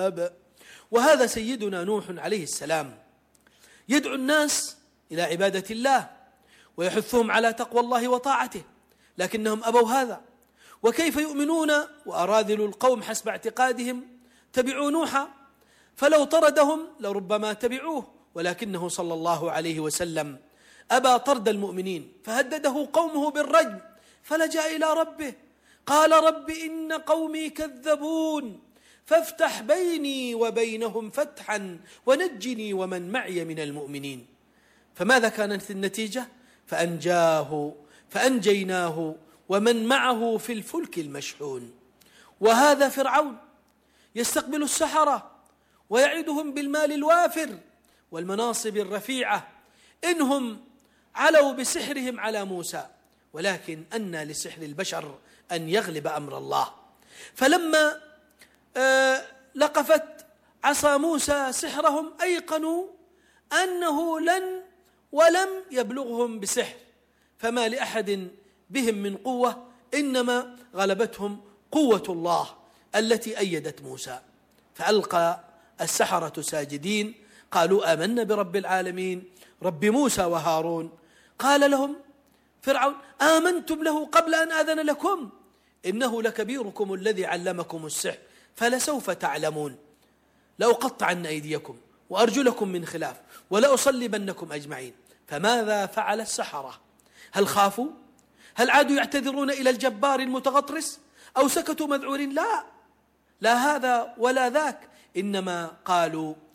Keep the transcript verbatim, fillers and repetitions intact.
الكتاب. وهذا سيدنا نوح عليه السلام يدعو الناس إلى عبادة الله ويحثهم على تقوى الله وطاعته، لكنهم أبوا هذا. وكيف يؤمنون وأراذل القوم حسب اعتقادهم تبعوا نوحا، فلو طردهم لربما تبعوه، ولكنه صلى الله عليه وسلم أبى طرد المؤمنين، فهدده قومه بالرجم، فلجأ إلى ربه قال رب إن قومي كذبون فافتح بيني وبينهم فتحا ونجني ومن معي من المؤمنين. فماذا كانت النتيجة؟ فأنجاه فأنجيناه ومن معه في الفلك المشحون. وهذا فرعون يستقبل السحرة ويعدهم بالمال الوافر والمناصب الرفيعة إنهم علوا بسحرهم على موسى، ولكن أنى لسحر البشر أن يغلب أمر الله. فلما آه لقفت عصا موسى سحرهم أيقنوا أنه لن ولم يبلغهم بسحر، فما لأحد بهم من قوة، إنما غلبتهم قوة الله التي أيدت موسى. فألقى السحرة ساجدين قالوا آمنا برب العالمين رب موسى وهارون. قال لهم فرعون آمنتم له قبل أن آذن لكم إنه لكبيركم الذي علمكم السحر فلسوف تعلمون لأقطعن أيديكم وأرجلكم من خلاف ولأصلبنكم أجمعين. فماذا فعل السحرة؟ هل خافوا؟ هل عادوا يعتذرون إلى الجبار المتغطرس أو سكتوا مذعورين؟ لا لا هذا ولا ذاك، إنما قالوا